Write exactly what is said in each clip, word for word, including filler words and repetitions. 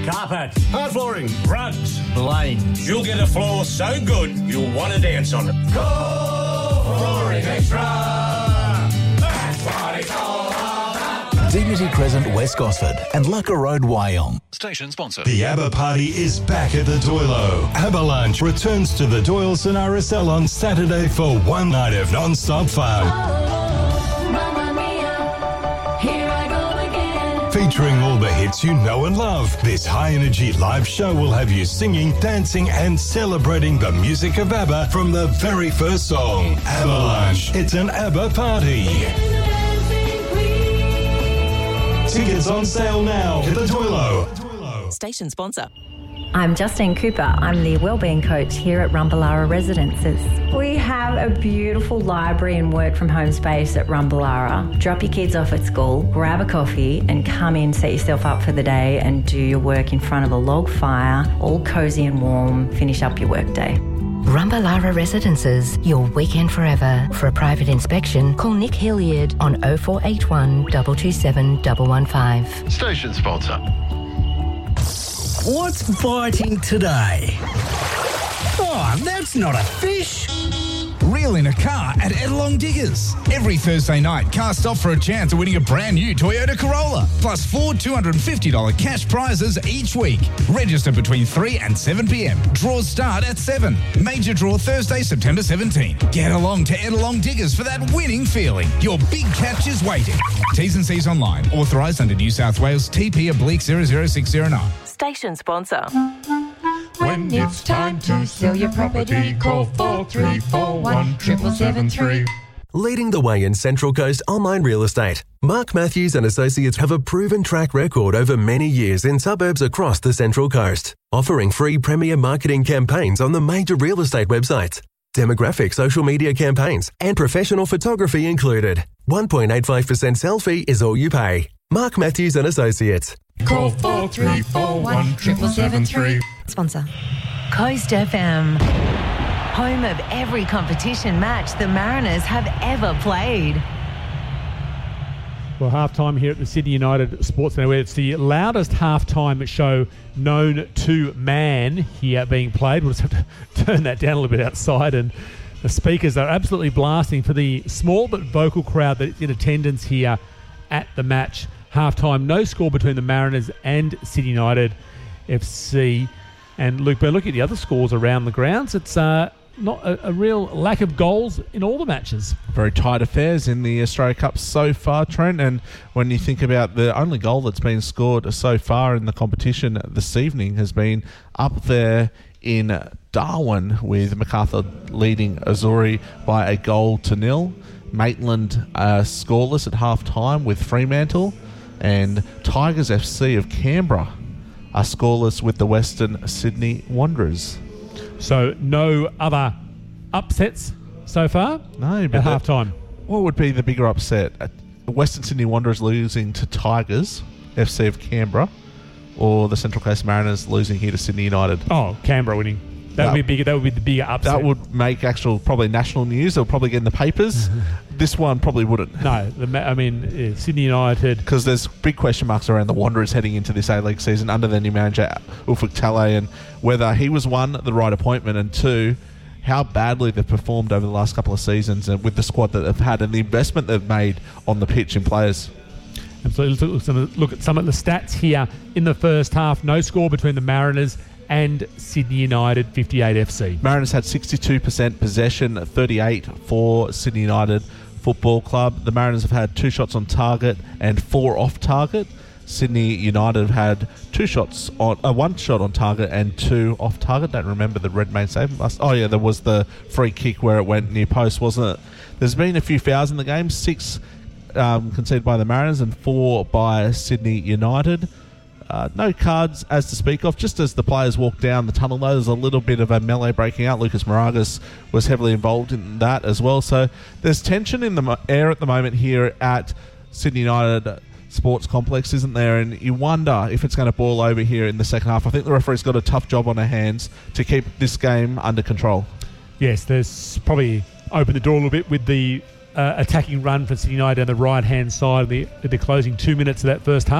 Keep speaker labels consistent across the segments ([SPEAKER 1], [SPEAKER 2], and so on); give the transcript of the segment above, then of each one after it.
[SPEAKER 1] Carpet.
[SPEAKER 2] Hard flooring.
[SPEAKER 1] Rugs. Lanes.
[SPEAKER 3] You'll get a floor so good you'll want to dance on it.
[SPEAKER 4] Go Flooring Extra. That's what it's all about.
[SPEAKER 5] Dignity Crescent, West Gosford and Lucka Road, Wyong.
[SPEAKER 6] Station sponsor.
[SPEAKER 7] The ABBA Party is back at the Doilo. ABBA Lunch returns to the Doyle R S L on Saturday for one night of non-stop fun.
[SPEAKER 8] Oh, Mamma Mia, here I go again.
[SPEAKER 7] Featuring all the hits you know and love, this high-energy live show will have you singing, dancing and celebrating the music of ABBA from the very first song. ABBA Lunch. It's an ABBA party. Tickets on sale now at the Doilo.
[SPEAKER 9] Station sponsor.
[SPEAKER 10] I'm Justine Cooper. I'm the Wellbeing Coach here at Rumballara Residences. We have a beautiful library and work from home space at Rumballara. Drop your kids off at school, grab a coffee and come in, set yourself up for the day and do your work in front of a log fire, all cosy and warm, finish up your work day.
[SPEAKER 11] Rumballara Residences, your weekend forever. For a private inspection, call Nick Hilliard on oh four eight one, two two seven, one one five.
[SPEAKER 6] Station sponsor.
[SPEAKER 1] What's biting today? Oh, that's not a fish.
[SPEAKER 12] Reel in a car at Edelong Diggers. Every Thursday night, cast off for a chance of winning a brand new Toyota Corolla. Plus four two hundred fifty dollars cash prizes each week. Register between three and seven p.m. Draws start at seven. Major draw Thursday, September seventeenth. Get along to Edelong Diggers for that winning feeling. Your big catch is waiting. T's and C's online. Authorised under New South Wales T P oblique zero zero six zero nine.
[SPEAKER 9] Station sponsor.
[SPEAKER 4] When it's time to sell your property, call four three four one, seven seven three.
[SPEAKER 13] Leading the way in Central Coast online real estate, Mark Matthews and Associates have a proven track record over many years in suburbs across the Central Coast, offering free premier marketing campaigns on the major real estate websites, demographic social media campaigns, and professional photography included. one point eight five percent sell fee is all you pay. Mark Matthews and Associates.
[SPEAKER 4] Call four three four one, seven seven three.
[SPEAKER 10] Sponsor.
[SPEAKER 14] Coast F M. Home of every competition match the Mariners have ever played.
[SPEAKER 15] Well, halftime here at the Sydney United Sports Centre, where it's the loudest halftime show known to man here being played. We'll just have to turn that down a little bit outside, and the speakers are absolutely blasting for the small but vocal crowd that's in attendance here at the match. Halftime, no score between the Mariners and Sydney United F C. And Luke, but look at the other scores around the grounds. It's uh, not a, a real lack of goals in all the matches.
[SPEAKER 16] Very tight affairs in the Australia Cup so far, Trent. And when you think about the only goal that's been scored so far in the competition this evening has been up there in Darwin, with MacArthur leading Azuri by a goal to nil. Maitland uh, scoreless at half time with Fremantle, and Tigers F C of Canberra are scoreless with the Western Sydney Wanderers.
[SPEAKER 15] So no other upsets so far?
[SPEAKER 16] No, but
[SPEAKER 15] at half time.
[SPEAKER 16] What would be the bigger upset? Western Sydney Wanderers losing to Tigers F C of Canberra, or the Central Coast Mariners losing here to Sydney United?
[SPEAKER 15] Oh, Canberra winning. That, that would be bigger. That would be the bigger upset.
[SPEAKER 16] That would make actual probably national news. They'll probably get in the papers. This one probably wouldn't.
[SPEAKER 15] No, the, I mean yeah, Sydney United,
[SPEAKER 16] because there's big question marks around the Wanderers heading into this A-League season under their new manager Ufuk Talay, and whether he was one the right appointment, and two how badly they've performed over the last couple of seasons and with the squad that they've had and the investment they've made on the pitch in players.
[SPEAKER 15] Absolutely. Let's look at some of the stats here in the first half. No score between the Mariners and Sydney United fifty-eight F C.
[SPEAKER 16] Mariners had sixty-two percent possession, thirty-eight for Sydney United Football Club. The Mariners have had two shots on target and four off target. Sydney United have had two shots on, uh, one shot on target and two off target. Don't remember the Redmayne save. Oh yeah, there was the free kick where it went near post, wasn't it? There's been a few fouls in the game. Six um, conceded by the Mariners and four by Sydney United. Uh, no cards as to speak of. Just as the players walked down the tunnel, though, there's a little bit of a melee breaking out. Lucas Moragas was heavily involved in that as well. So there's tension in the air at the moment here at Sydney United Sports Complex, isn't there? And you wonder if it's going to boil over here in the second half. I think the referee's got a tough job on their hands to keep this game under control.
[SPEAKER 15] Yes, there's probably opened the door a little bit with the uh, attacking run for Sydney United on the right-hand side of the, the closing two minutes of that first half.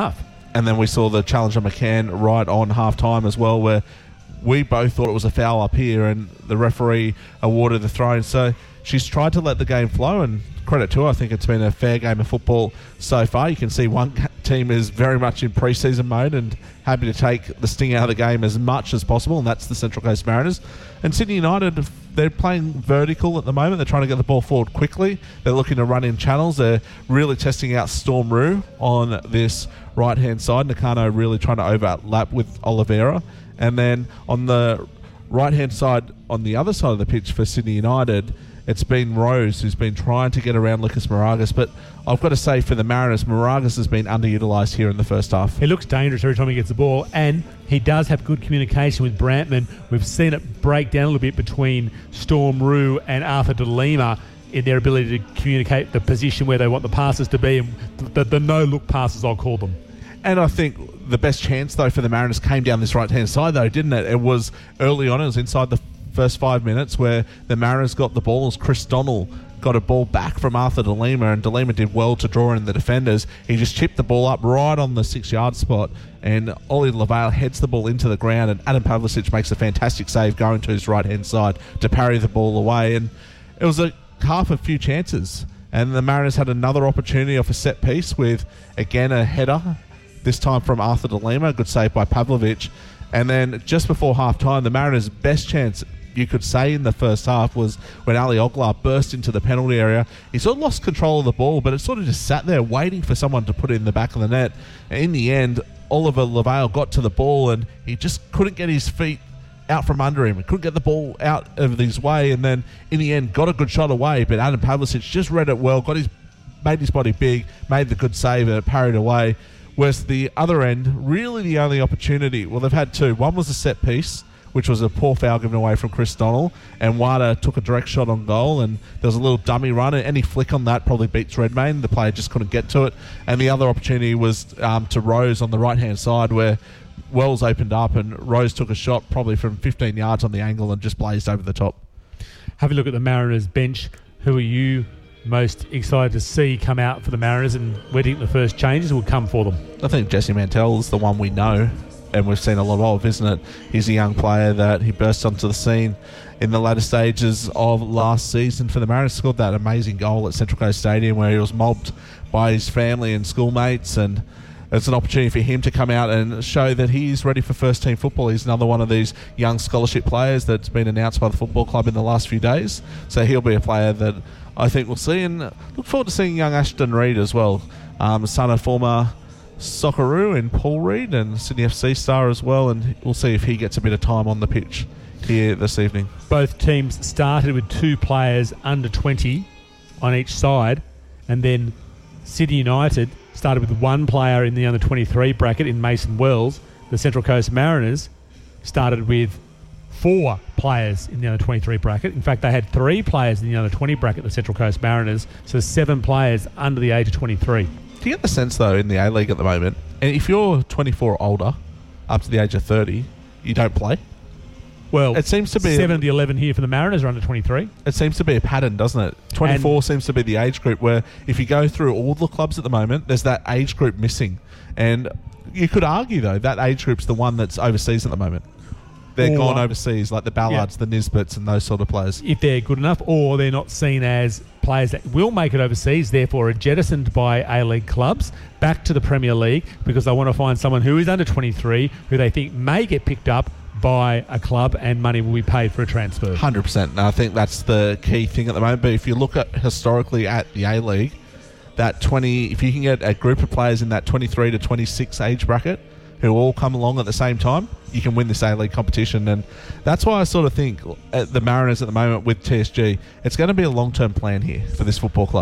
[SPEAKER 16] and then we saw the challenge on McCann right on half-time as well, where we both thought it was a foul up here, and the referee awarded the throw. So she's tried to let the game flow, and credit to her. I think it's been a fair game of football so far. You can see one team is very much in pre-season mode and happy to take the sting out of the game as much as possible, and that's the Central Coast Mariners. And Sydney United, they're playing vertical at the moment. They're trying to get the ball forward quickly. They're looking to run in channels. They're really testing out Storm Rue on this right-hand side. Nakano really trying to overlap with Oliveira. And then on the right-hand side, on the other side of the pitch for Sydney United, it's been Rose who's been trying to get around Lucas Moragas. But I've got to say, for the Mariners, Moragas has been underutilised here in the first half.
[SPEAKER 15] He looks dangerous every time he gets the ball, and he does have good communication with Brantman. We've seen it break down a little bit between Storm Rue and Arthur De Lima in their ability to communicate the position where they want the passes to be, and the, the no-look passes, I'll call them.
[SPEAKER 16] And I think the best chance, though, for the Mariners came down this right-hand side, though, didn't it? It was early on. It was inside the first five minutes where the Mariners got the ball as Chris Donnell got a ball back from Arthur De Lima, and De Lima did well to draw in the defenders. He just chipped the ball up right on the six-yard spot, and Ollie LaVale heads the ball into the ground, and Adam Pavlicic makes a fantastic save going to his right-hand side to parry the ball away. And it was a half a few chances, and the Mariners had another opportunity off a set piece with, again, a header, this time from Arthur De Lima, good save by Pavlovic. And then just before half-time, the Mariners' best chance, you could say, in the first half was when Ali Oglar burst into the penalty area. He sort of lost control of the ball, but it sort of just sat there waiting for someone to put it in the back of the net. And in the end, Oliver LaVale got to the ball, and he just couldn't get his feet out from under him. He couldn't get the ball out of his way, and then in the end got a good shot away, but Adam Pavlicic just read it well, got his, made his body big, made the good save, and it parried away. Whereas the other end, really the only opportunity, well, they've had two. One was a set piece, which was a poor foul given away from Chris Donnell, and Wada took a direct shot on goal, and there was a little dummy run, and any flick on that probably beats Redmayne. The player just couldn't get to it. And the other opportunity was um, to Rose on the right-hand side, where Wells opened up, and Rose took a shot probably from fifteen yards on the angle and just blazed over the top.
[SPEAKER 15] Have a look at the Mariners bench. Who are you most excited to see come out for the Mariners, and where do you think the first changes will come for them?
[SPEAKER 16] I think Jesse Mantell is the one we know, and we've seen a lot of, isn't it? He's a young player that he burst onto the scene in the latter stages of last season for the Mariners. Scored that amazing goal at Central Coast Stadium where he was mobbed by his family and schoolmates, and it's an opportunity for him to come out and show that he's ready for first team football. He's another one of these young scholarship players that's been announced by the football club in the last few days, so he'll be a player that I think we'll see, and look forward to seeing young Ashton Reid as well, um, son of former Socceroo and Paul Reid, and Sydney F C star as well, and we'll see if he gets a bit of time on the pitch here this evening.
[SPEAKER 15] Both teams started with two players under twenty on each side, and then Sydney United started with one player in the under twenty-three bracket in Mason Wells. The Central Coast Mariners started with four players in the under twenty-three bracket. In fact, they had three players in the under twenty bracket, the Central Coast Mariners, so seven players under the age of twenty-three.
[SPEAKER 16] Do you get the sense, though, in the A-League at the moment, and if you're twenty-four or older, up to the age of thirty, you don't play?
[SPEAKER 15] Well,
[SPEAKER 16] it seems to be
[SPEAKER 15] seven of the eleven here for the Mariners are under twenty-three.
[SPEAKER 16] It seems to be a pattern, doesn't it? twenty-four and seems to be the age group where if you go through all the clubs at the moment, there's that age group missing. And you could argue, though, that age group's the one that's overseas at the moment. They're or, gone overseas, like the Ballards, yeah. the Nisbets, and those sort of players.
[SPEAKER 15] If they're good enough, or they're not seen as players that will make it overseas, therefore are jettisoned by A-League clubs back to the Premier League because they want to find someone who is under twenty-three who they think may get picked up by a club and money will be paid for a transfer.
[SPEAKER 16] one hundred percent. And I think that's the key thing at the moment. But if you look at historically at the A-League, that twenty, if you can get a group of players in that twenty-three to twenty-six age bracket who all come along at the same time, you can win this A-League competition. And that's why I sort of think at the Mariners at the moment with T S G, it's going to be a long-term plan here for this football club.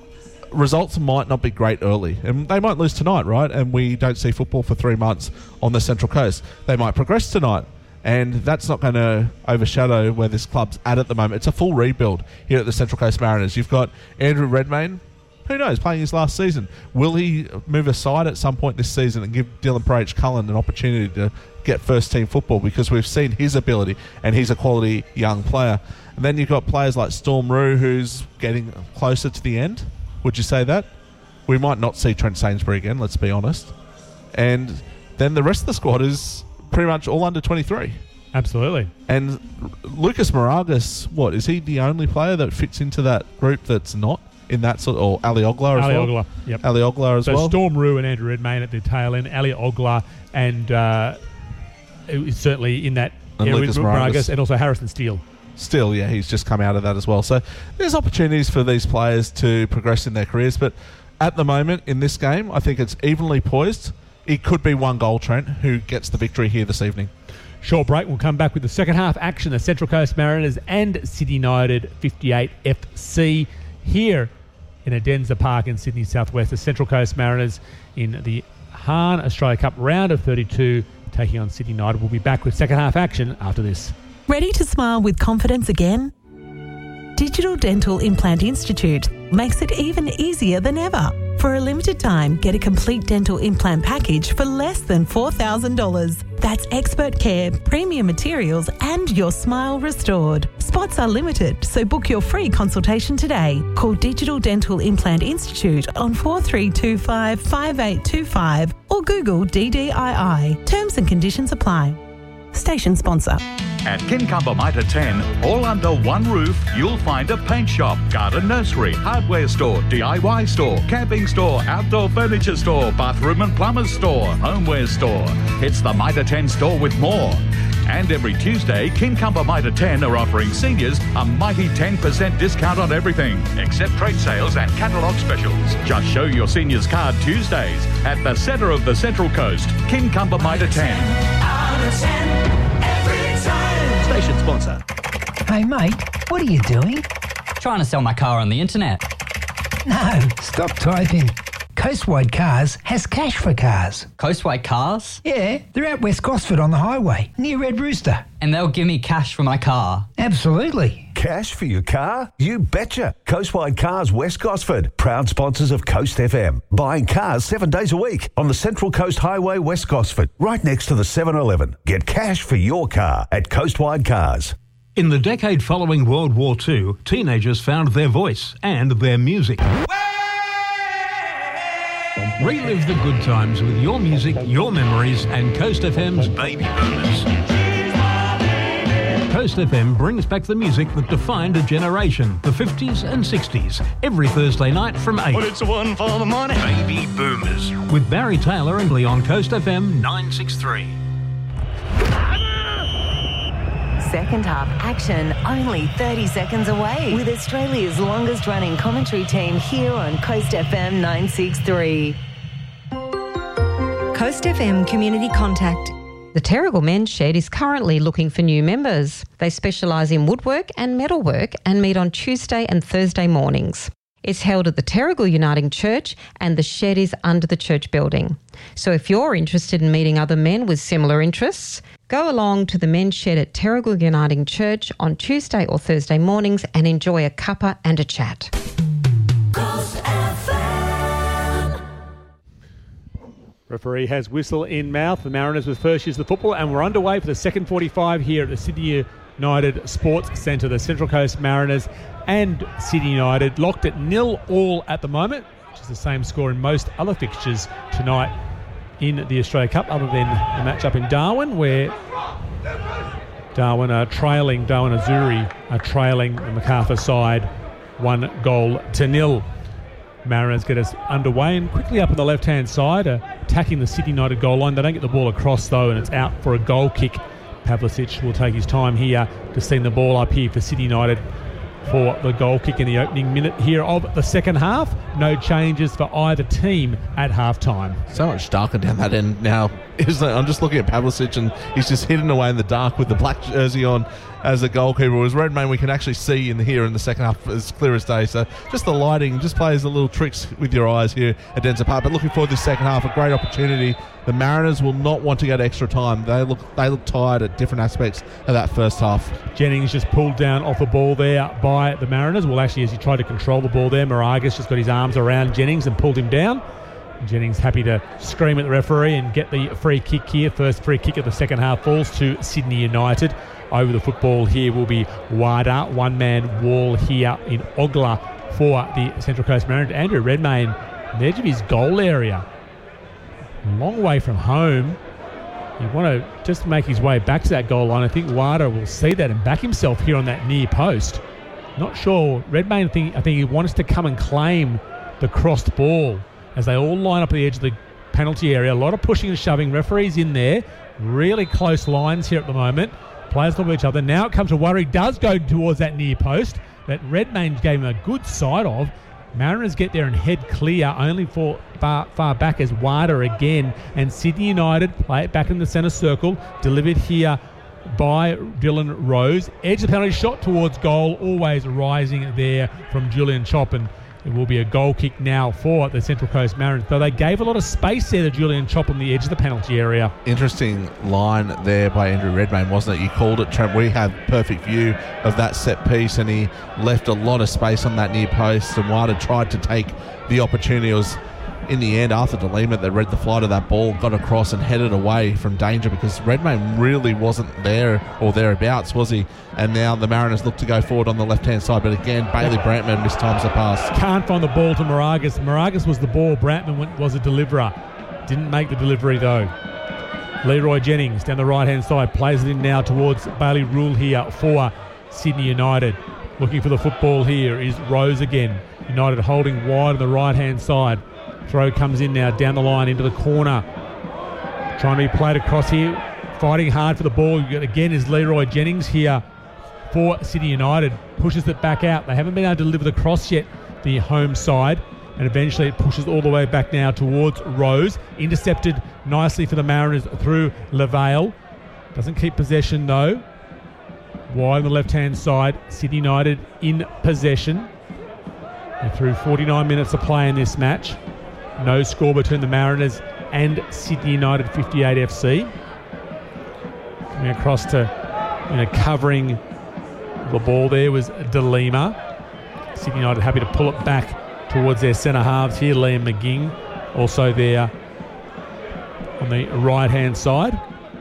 [SPEAKER 16] Results might not be great early, and they might lose tonight, right? And we don't see football for three months on the Central Coast. They might progress tonight, and that's not going to overshadow where this club's at at the moment. It's a full rebuild here at the Central Coast Mariners. You've got Andrew Redmayne, who knows, playing his last season. Will he move aside at some point this season and give Dylan Parage Cullen an opportunity to get first team football, because we've seen his ability and he's a quality young player. And then you've got players like Storm Rue, who's getting closer to the end. Would you say that? We might not see Trent Sainsbury again, let's be honest. And then the rest of the squad is pretty much all under twenty-three.
[SPEAKER 15] Absolutely.
[SPEAKER 16] And Lucas Moragas, what, is he the only player that fits into that group that's not in that sort of, or Ali Oglar as
[SPEAKER 15] Ali
[SPEAKER 16] well?
[SPEAKER 15] Oglar, yep.
[SPEAKER 16] Ali Oglar as
[SPEAKER 15] so
[SPEAKER 16] well.
[SPEAKER 15] So Storm Rue and Andrew Redmayne at the tail end, Ali Oglar and uh, it was certainly in that
[SPEAKER 16] and
[SPEAKER 15] area
[SPEAKER 16] Lucas
[SPEAKER 15] with
[SPEAKER 16] Moragas.
[SPEAKER 15] Moragas and also Harrison Steele.
[SPEAKER 16] Still, yeah, he's just come out of that as well. So there's opportunities for these players to progress in their careers, but at the moment in this game, I think it's evenly poised. It could be one goal, Trent, who gets the victory here this evening.
[SPEAKER 15] Short break. We'll come back with the second half action. The Central Coast Mariners and Sydney United fifty-eight F C here in Adenza Park in Sydney Southwest. The Central Coast Mariners in the Hahn Australia Cup round of thirty-two taking on Sydney United. We'll be back with second half action after this.
[SPEAKER 2] Ready to smile with confidence again? Digital Dental Implant Institute makes it even easier than ever. For a limited time, get a complete dental implant package for less than four thousand dollars. That's expert care, premium materials, and your smile restored. Spots are limited, so book your free consultation today. Call Digital Dental Implant Institute on four three two five, five eight two five or Google D D I I. Terms and conditions apply. Station sponsor.
[SPEAKER 6] At Kincumber Mitre ten, all under one roof, you'll find a paint shop, garden nursery, hardware store, D I Y store, camping store, outdoor furniture store, bathroom and plumber's store, homeware store. It's the Mitre ten store with more. And every Tuesday, Kincumber Mitre ten are offering seniors a mighty ten percent discount on everything, except trade sales and catalogue specials. Just show your seniors card Tuesdays at the centre of the Central Coast, Kincumber Mitre ten.
[SPEAKER 17] Out of ten.
[SPEAKER 1] Station sponsor.
[SPEAKER 18] Hey mate, what are you doing?
[SPEAKER 19] Trying to sell my car on the internet.
[SPEAKER 18] No, stop typing. Coastwide Cars has cash for cars.
[SPEAKER 19] Coastwide Cars?
[SPEAKER 18] Yeah, they're at West Gosford on the highway, near Red Rooster.
[SPEAKER 19] And they'll give me cash for my car?
[SPEAKER 18] Absolutely.
[SPEAKER 20] Cash for your car? You betcha. Coastwide Cars West Gosford, proud sponsors of Coast F M. Buying cars seven days a week on the Central Coast Highway West Gosford, right next to the seven eleven. Get cash for your car at Coastwide Cars.
[SPEAKER 21] In the decade following World War Two, teenagers found their voice and their music. Relive the good times with your music, your memories, and Coast F M's Baby Boomers. Coast F M brings back the music that defined a generation, the fifties and sixties, every Thursday night from eight.
[SPEAKER 17] But it's one for the money.
[SPEAKER 21] Baby Boomers. With Barry Taylor and Lee on Coast F M nine sixty-three.
[SPEAKER 14] Second half action only thirty seconds away with Australia's longest running commentary team here on Coast F M nine sixty-three.
[SPEAKER 22] Coast F M Community Contact. The Terrigal Men's Shed is currently looking for new members. They specialise in woodwork and metalwork and meet on Tuesday and Thursday mornings. It's held at the Terrigal Uniting Church and the shed is under the church building. So if you're interested in meeting other men with similar interests, go along to the men's shed at Terrigal Uniting Church on Tuesday or Thursday mornings and enjoy a cuppa and a chat.
[SPEAKER 17] Coast F M.
[SPEAKER 15] Referee has whistle in mouth. The Mariners with first use of the football, and we're underway for the second forty-five here at the Sydney United Sports Centre. The Central Coast Mariners and Sydney United locked at nil all at the moment, which is the same score in most other fixtures tonight in the Australia Cup, other than the match up in Darwin, where Darwin are trailing, Darwin Azuri are trailing the Macarthur side one goal to nil. Mariners get us underway and quickly up on the left-hand side, uh, attacking the Sydney United goal line. They don't get the ball across, though, and it's out for a goal kick. Pavlicic will take his time here to send the ball up here for Sydney United for the goal kick in the opening minute here of the second half. No changes for either team at half-time.
[SPEAKER 16] So much darker down that end now. I'm just looking at Pavlicic and he's just hidden away in the dark with the black jersey on as a goalkeeper. Whereas Redmayne we can actually see in the, here in the second half as clear as day. So just the lighting just plays the little tricks with your eyes here at Adenza Park. But looking forward to the second half, a great opportunity. The Mariners will not want to go to extra time. They look they look tired at different aspects of that first half.
[SPEAKER 15] Jennings just pulled down off the ball there by the Mariners. Well, actually, as he tried to control the ball there, Moragas just got his arms around Jennings and pulled him down. Jennings happy to scream at the referee and get the free kick here. First free kick of the second half falls to Sydney United. Over the football here will be Wada. One-man wall here in Ogla for the Central Coast Mariners. Andrew Redmayne on the edge of his goal area. long way from home. You want to just make his way back to that goal line. I think Wada will see that and back himself here on that near post. Not sure. Redmayne, I think, I think he wants to come and claim the crossed ball as they all line up at the edge of the penalty area. A lot of pushing and shoving. Referees in there. Really close lines here at the moment. Players top of each other. Now it comes to worry. Does go towards that near post that Redmayne gave him a good sight of. Mariners get there and head clear only for far, far back as Wada again. And Sydney United play it back in the centre circle. Delivered here by Dylan Rose. Edge of the penalty, shot towards goal. Always rising there from Julian Chop. And it will be a goal kick now for the Central Coast Mariners. But they gave a lot of space there to Julian Chop on the edge of the penalty area.
[SPEAKER 16] Interesting line there by Andrew Redmayne, wasn't it? You called it, Trent. We had perfect view of that set piece, and he left a lot of space on that near post. And Wada tried to take the opportunity. It was, in the end, Arthur DeLima that read the flight of that ball, got across and headed away from danger because Redmayne really wasn't there or thereabouts, was he? And now the Mariners look to go forward on the left-hand side. But again, Bailey Brantman mistimes the pass.
[SPEAKER 15] Can't find the ball to Moragas. Moragas was the ball. Brantman went, was a deliverer. Didn't make the delivery, though. Leroy Jennings down the right-hand side. Plays it in now towards Bailey Rule here for Sydney United. Looking for the football here is Rose again. United holding wide on the right-hand side. Throw comes in now down the line into the corner. Trying to be played across here. Fighting hard for the ball. Again is Leroy Jennings here for Sydney United. Pushes it back out. They haven't been able to deliver the cross yet, the home side. And eventually it pushes all the way back now towards Rose. Intercepted nicely for the Mariners through LaVale. Doesn't keep possession though. Wide on the left-hand side. Sydney United in possession. They're through forty-nine minutes of play in this match. No score between the Mariners and Sydney United fifty-eight F C. Coming across to, you know, covering the ball there was DeLima. Sydney United happy to pull it back towards their centre halves here. Liam McGing also there on the right-hand side.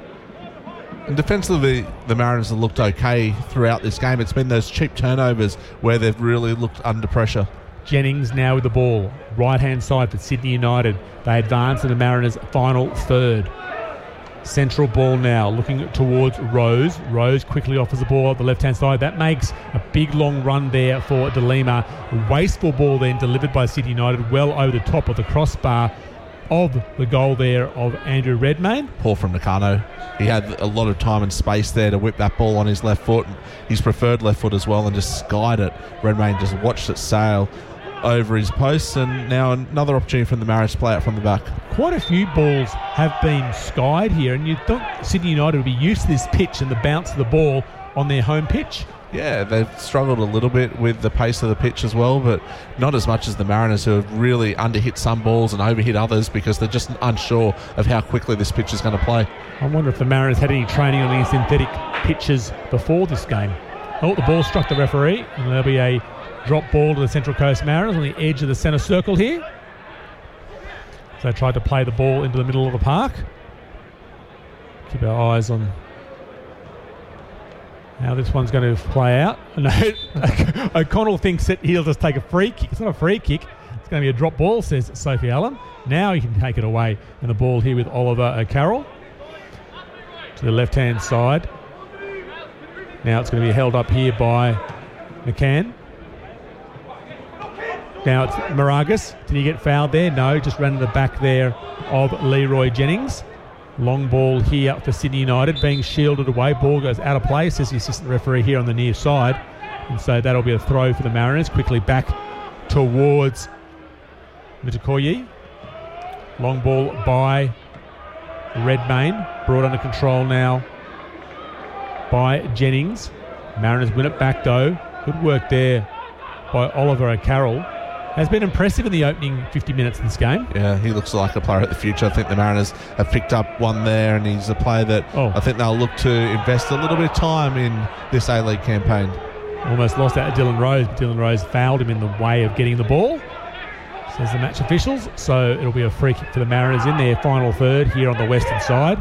[SPEAKER 16] And defensively, the Mariners have looked okay throughout this game. It's been those cheap turnovers where they've really looked under pressure.
[SPEAKER 15] Jennings now with the ball. Right-hand side for Sydney United. They advance in the Mariners' final third. Central ball now, looking towards Rose. Rose quickly offers the ball at the left-hand side. That makes a big long run there for DeLima. Wasteful ball then delivered by Sydney United well over the top of the crossbar of the goal there of Andrew Redmayne.
[SPEAKER 16] Paul from Nakano. He had a lot of time and space there to whip that ball on his left foot, his preferred left foot as well, and just skied it. Redmayne just watched it sail over his posts, and now another opportunity from the Mariners to play out from the back.
[SPEAKER 15] Quite a few balls have been skied here, and you'd think Sydney United would be used to this pitch and the bounce of the ball on their home pitch.
[SPEAKER 16] Yeah, they've struggled a little bit with the pace of the pitch as well, but not as much as the Mariners, who have really underhit some balls and overhit others because they're just unsure of how quickly this pitch is going to play.
[SPEAKER 15] I wonder if the Mariners had any training on these synthetic pitches before this game. Oh, the ball struck the referee, and there'll be a drop ball to the Central Coast Mariners on the edge of the centre circle here. So they tried to play the ball into the middle of the park. Keep our eyes on how this one's going to play out. No, O'Connell thinks that he'll just take a free kick. It's not a free kick. It's going to be a drop ball, says Sophie Allen. Now he can take it away. And the ball here with Oliver O'Carroll to the left-hand side. Now it's going to be held up here by McCann. Now it's Moragas. Did he get fouled there? No, just ran to the back there of Leroy Jennings. Long ball here for Sydney United, being shielded away. Ball goes out of play, says the assistant referee here on the near side. And so that'll be a throw for the Mariners. Quickly back towards Mitakoye. Long ball by Redmayne. Brought under control now by Jennings. Mariners win it back though. Good work there by Oliver O'Carroll. Has been impressive in the opening fifty minutes of this game.
[SPEAKER 16] Yeah, he looks like a player of the future. I think the Mariners have picked up one there, and he's a player that oh. I think they'll look to invest a little bit of time in this A-League campaign.
[SPEAKER 15] Almost lost out to Dylan Rose. Dylan Rose fouled him in the way of getting the ball, says the match officials. So it'll be a free kick for the Mariners in their final third here on the western side.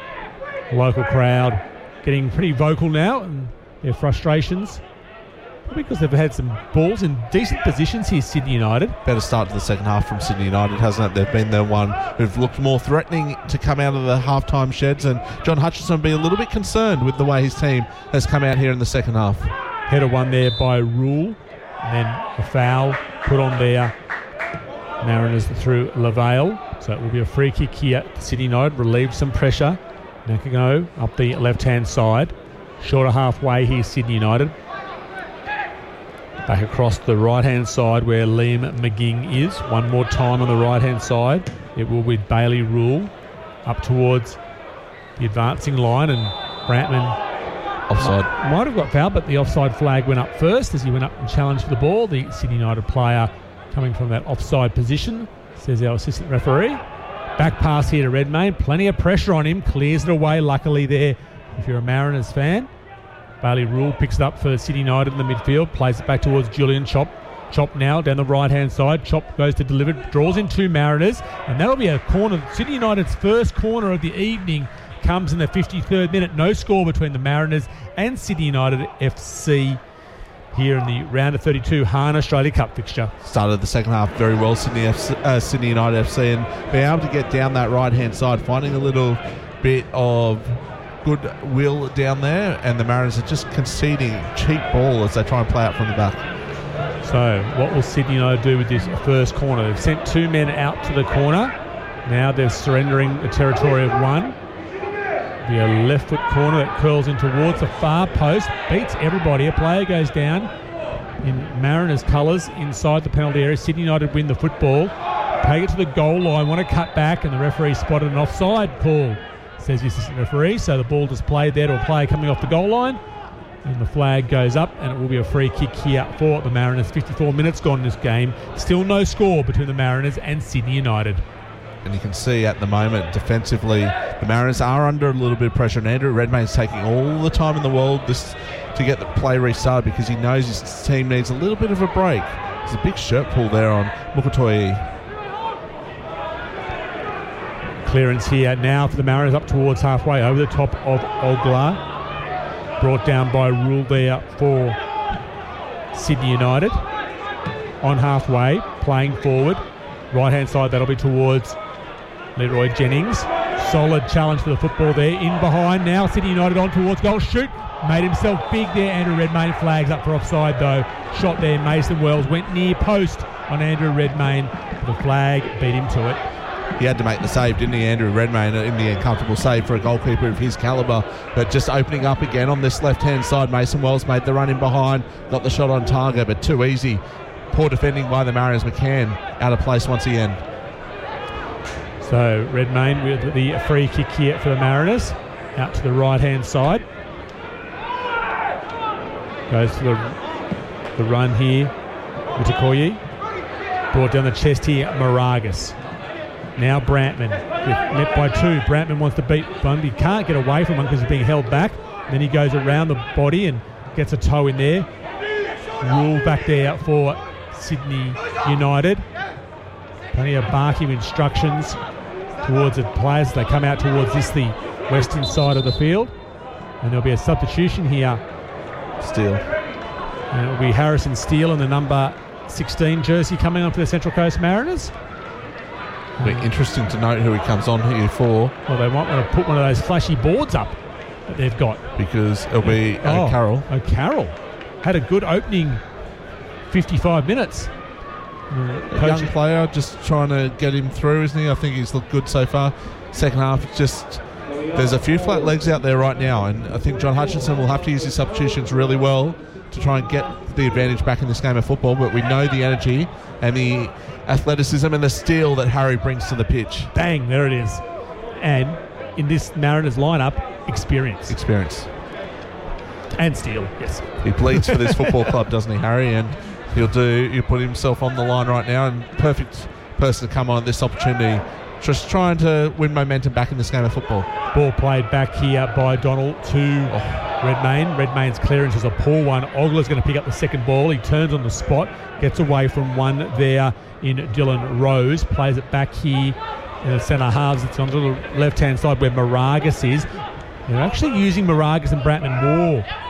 [SPEAKER 15] Local crowd getting pretty vocal now and their frustrations. Because they've had some balls in decent positions here, Sydney United.
[SPEAKER 16] Better start to the second half from Sydney United, hasn't it? They've been the one who've looked more threatening to come out of the halftime sheds, and John Hutchinson will be a little bit concerned with the way his team has come out here in the second half.
[SPEAKER 15] Header one there by Rule, and then a foul put on there. Mariners through Lavale. So it will be a free kick here. Sydney United relieved some pressure. Nakano up the left-hand side. Shorter halfway here, Sydney United. Back across the right-hand side where Liam McGing is. One more time on the right-hand side. It will be Bailey Rule up towards the advancing line, and Brantman
[SPEAKER 16] offside.
[SPEAKER 15] Might, might have got fouled, but the offside flag went up first as he went up and challenged for the ball. The Sydney United player coming from that offside position, says our assistant referee. Back pass here to Redmayne. Plenty of pressure on him. Clears it away, luckily there, if you're a Mariners fan. Bailey Rule picks it up for Sydney United in the midfield. Plays it back towards Julian Chop. Chop now down the right-hand side. Chop goes to deliver. Draws in two Mariners. And that'll be a corner. Sydney United's first corner of the evening comes in the fifty-third minute. No score between the Mariners and Sydney United F C here in the round of thirty-two Hahn Australia Cup fixture.
[SPEAKER 16] Started the second half very well, Sydney F C, uh, Sydney United F C, and being able to get down that right-hand side, finding a little bit of good will down there, and the Mariners are just conceding cheap ball as they try and play out from the back.
[SPEAKER 15] So what will Sydney United do with this first corner? They've sent two men out to the corner. Now they're surrendering the territory of one. Be a left foot corner that curls in towards the far post, beats everybody. A player goes down in Mariners colours inside the penalty area. Sydney United win the football, take it to the goal line, want to cut back, and the referee spotted an offside call, says the assistant referee. So the ball just played there to a player coming off the goal line, and the flag goes up, and it will be a free kick here for the Mariners. fifty-four minutes gone in this game. Still no score between the Mariners and Sydney United.
[SPEAKER 16] And you can see at the moment, defensively, the Mariners are under a little bit of pressure. And Andrew Redmayne's taking all the time in the world this, to get the play restarted because he knows his team needs a little bit of a break. There's a big shirt pull there on Mukatoyi.
[SPEAKER 15] Clearance here now for the Mariners up towards halfway over the top of Oglar. Brought down by Rule there for Sydney United. On halfway, playing forward. Right-hand side, that'll be towards Leroy Jennings. Solid challenge for the football there. In behind now, Sydney United on towards goal. Shoot. Made himself big there. Andrew Redmayne flags up for offside though. Shot there. Mason Wells went near post on Andrew Redmayne. The flag beat him to it.
[SPEAKER 16] He had to make the save, didn't he, Andrew Redmayne, in the uncomfortable save for a goalkeeper of his calibre. But just opening up again on this left-hand side, Mason Wells made the run in behind, got the shot on target, but too easy. Poor defending by the Mariners. McCann out of place once again.
[SPEAKER 15] So Redmayne with the free kick here for the Mariners. Out to the right-hand side. Goes for the, the run here. Mutakoye. Brought down the chest here, Moragas. Now Brantman, met by two. Brantman wants to beat one. He can't get away from one because he's being held back. Then he goes around the body and gets a toe in there. Rule back there for Sydney United. Plenty of barking instructions towards the players as they come out towards this, the western side of the field. And there'll be a substitution here.
[SPEAKER 16] Steele.
[SPEAKER 15] And it'll be Harrison Steele in the number sixteen jersey coming on for the Central Coast Mariners.
[SPEAKER 16] It'll be interesting to note who he comes on here for.
[SPEAKER 15] Well, they might want to put one of those flashy boards up that they've got.
[SPEAKER 16] Because it'll be
[SPEAKER 15] oh,
[SPEAKER 16] O'Carroll.
[SPEAKER 15] O'Carroll. Had a good opening fifty-five minutes.
[SPEAKER 16] A young player, just trying to get him through, isn't he? I think he's looked good so far. Second half, just there's a few flat legs out there right now, and I think John Hutchinson will have to use his substitutions really well to try and get the advantage back in this game of football. But we know the energy and the athleticism and the steel that Harry brings to the pitch.
[SPEAKER 15] Bang, there it is. And in this Mariners lineup, experience.
[SPEAKER 16] Experience.
[SPEAKER 15] And steel, yes.
[SPEAKER 16] He bleeds for this football club, doesn't he, Harry? And he'll do, he'll put himself on the line right now, and perfect person to come on at this opportunity. Just trying to win momentum back in this game of football.
[SPEAKER 15] Ball played back here by Donald to oh. Redmayne. Redmayne's clearance is a poor one. Ogler's going to pick up the second ball. He turns on the spot, gets away from one there in Dylan Rose. Plays it back here in the centre halves. It's on the left-hand side where Moragas is. They're actually using Moragas and Brantman more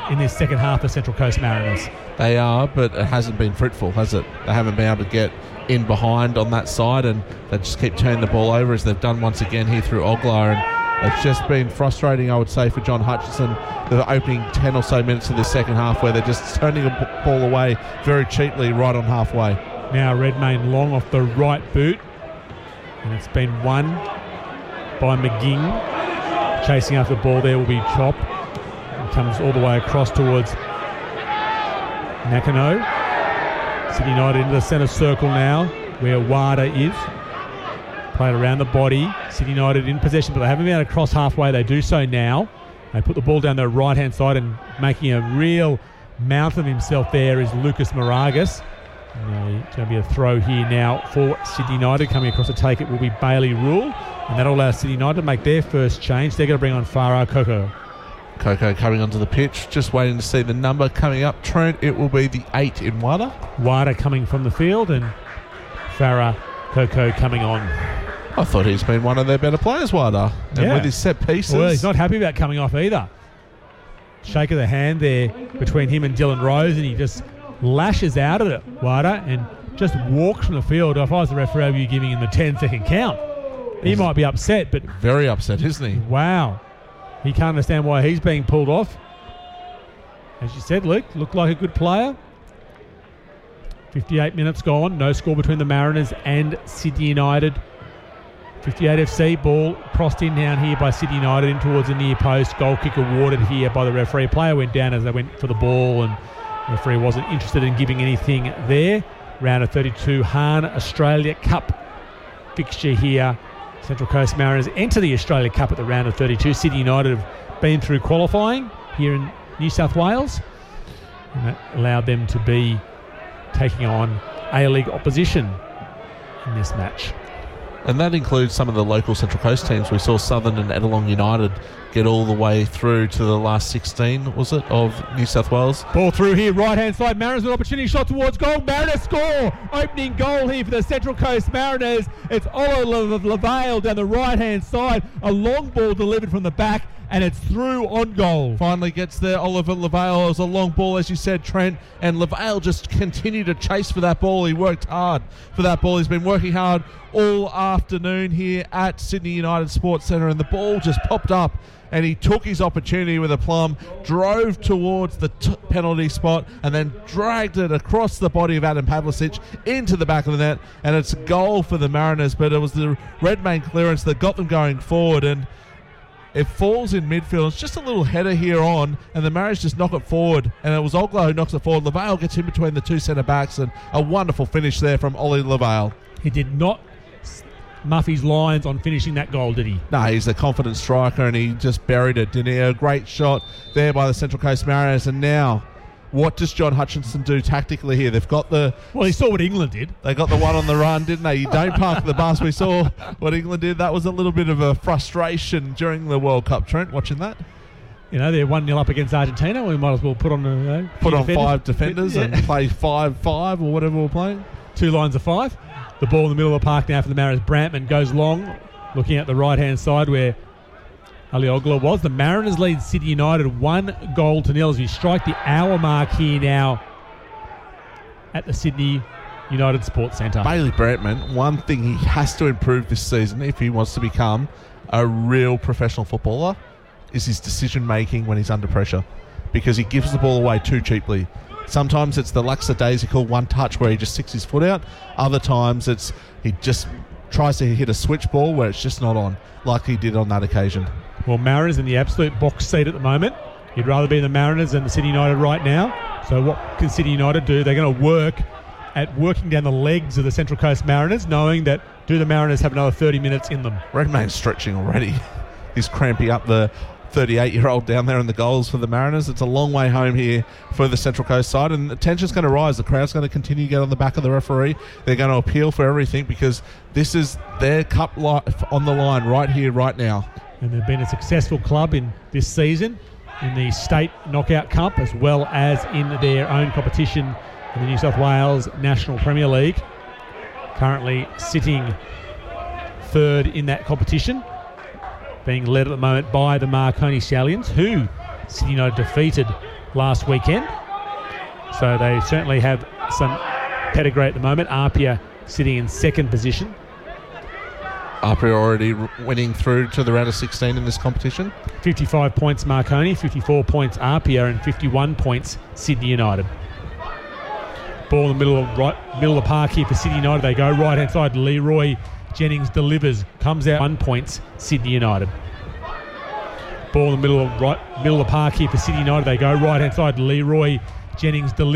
[SPEAKER 15] in this second half of Central Coast Mariners.
[SPEAKER 16] They are, but it hasn't been fruitful, has it? They haven't been able to get in behind on that side, and they just keep turning the ball over as they've done once again here through Oglar. And it's just been frustrating, I would say, for John Hutchinson, the opening ten or so minutes of this second half, where they're just turning the b- ball away very cheaply right on halfway.
[SPEAKER 15] Now Redmayne long off the right boot, and it's been won by McGing. Chasing after the ball there will be Chop. It comes all the way across towards Nakano. Sydney United into the centre circle now, where Wada is. Played around the body. Sydney United in possession, but they haven't been able to cross halfway. They do so now. They put the ball down the right-hand side, and making a real mouth of himself there is Lucas Moragas. And, uh, it's going to be a throw here now for Sydney United. Coming across to take it will be Bailey Rule, and that'll allow Sydney United to make their first change. They're going to bring on Farah Coco.
[SPEAKER 16] Coco coming onto the pitch, just waiting to see the number coming up. Trent, it will be the eight in Wada.
[SPEAKER 15] Wada coming from the field, and Farah Coco coming on.
[SPEAKER 16] I thought he's been one of their better players, Wada. And
[SPEAKER 15] yeah.
[SPEAKER 16] with his set pieces.
[SPEAKER 15] Well, he's not happy about coming off either. Shake of the hand there between him and Dylan Rose, and he just lashes out at it, Wada, and just walks from the field. If I was the referee, I'd be giving him the ten second count. He might be upset, but...
[SPEAKER 16] Very upset, isn't he?
[SPEAKER 15] Wow. He can't understand why he's being pulled off. As you said, Luke, looked like a good player. fifty-eight minutes gone. No score between the Mariners and Sydney United. fifty-eight F C, ball crossed in down here by Sydney United in towards the near post. Goal kick awarded here by the referee. Player went down as they went for the ball, and the referee wasn't interested in giving anything there. Round of thirty-two, Hahn Australia Cup fixture here. Central Coast Mariners enter the Australia Cup at the round of thirty-two. Sydney United have been through qualifying here in New South Wales, and that allowed them to be taking on A-League opposition in this match.
[SPEAKER 16] And that includes some of the local Central Coast teams. We saw Southern and Ettalong United get all the way through to the last sixteen, was it, of New South Wales?
[SPEAKER 15] Ball through here, right-hand side. Mariners with opportunity, shot towards goal. Mariners score! Opening goal here for the Central Coast Mariners. It's Oliver Lavale down the right-hand side. A long ball delivered from the back, and it's through on goal.
[SPEAKER 16] Finally gets there, Oliver Lavale. It was a long ball, as you said, Trent, and Lavale just continued to chase for that ball. He worked hard for that ball. He's been working hard all afternoon here at Sydney United Sports Centre, and the ball just popped up, and he took his opportunity with aplomb, drove towards the t- penalty spot, and then dragged it across the body of Adam Pavlicic into the back of the net, and it's a goal for the Mariners. But it was the Redmayne clearance that got them going forward, and it falls in midfield. It's just a little header here on, and the Mariners just knock it forward, and it was Oglar who knocks it forward. Lavale gets in between the two centre backs, and a wonderful finish there from Ollie Lavale.
[SPEAKER 15] He did not muff his lines on finishing that goal, did he?
[SPEAKER 16] No, he's a confident striker, and he just buried it, didn't he? A great shot there by the Central Coast Mariners. And now, what does John Hutchinson do tactically here? They've got the...
[SPEAKER 15] Well, he saw what England did.
[SPEAKER 16] They got the one on the run, didn't they? You don't park the bus. We saw what England did. That was a little bit of a frustration during the World Cup. Trent, watching that?
[SPEAKER 15] You know, they're one nil up against Argentina. We might as well put on, uh, you know,
[SPEAKER 16] put on
[SPEAKER 15] defenders.
[SPEAKER 16] five defenders yeah. and play five five or whatever we're playing.
[SPEAKER 15] Two lines of five. The ball in the middle of the park now for the Mariners. Brantman goes long, looking at the right-hand side where Ali Oglar was. The Mariners lead Sydney United one goal to nil as we strike the hour mark here now at the Sydney United Sports Centre.
[SPEAKER 16] Bailey Brantman, one thing he has to improve this season if he wants to become a real professional footballer is his decision-making when he's under pressure, because he gives the ball away too cheaply. Sometimes it's the lackadaisical one touch where he just sticks his foot out. Other times it's he just tries to hit a switch ball where it's just not on, like he did on that occasion.
[SPEAKER 15] Well, Mariners in the absolute box seat at the moment. You'd rather be the Mariners than the Sydney United right now. So what can Sydney United do? They're going to work at working down the legs of the Central Coast Mariners, knowing that do the Mariners have another thirty minutes in them?
[SPEAKER 16] Redmayne's stretching already. He's cramping up the thirty-eight-year-old down there in the goals for the Mariners. It's a long way home here for the Central Coast side, and the tension's going to rise. The crowd's going to continue to get on the back of the referee. They're going to appeal for everything because this is their cup life on the line right here, right now.
[SPEAKER 15] And they've been a successful club in this season in the State Knockout Cup as well as in their own competition in the New South Wales National Premier League. Currently sitting third in that competition, being led at the moment by the Marconi Stallions, who Sydney United defeated last weekend. So they certainly have some pedigree at the moment. Apia sitting in second position.
[SPEAKER 16] Apia already r- winning through to the round of sixteen in this competition.
[SPEAKER 15] fifty-five points Marconi, fifty-four points Apia, and fifty-one points Sydney United. Ball in the middle of right middle of the park here for Sydney United. They go right hand side. Leroy Jennings delivers, comes out one points Sydney United. Ball in the middle of right middle of the park here for Sydney United. They go right hand side. Leroy Jennings delivers.